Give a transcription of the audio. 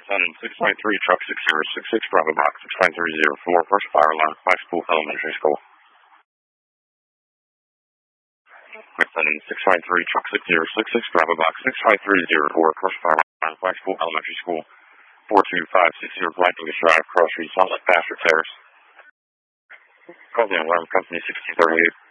Sun 623 Truck 6066 Bravo Box 69304 First Fire Alarm High School Elementary School. Sun 623 Truck 6066 Bravo Box 65304 First Fire Alarm High School Elementary School. 42560 Blankendish Drive, Cross Street, Salt Lake Pasture Terrace. Call the alarm company 1638.